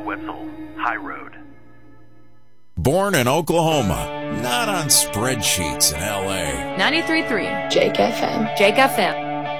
Wetzel, High Road. Born in Oklahoma, not on spreadsheets in L.A. 93.3 Jake FM. Jake FM.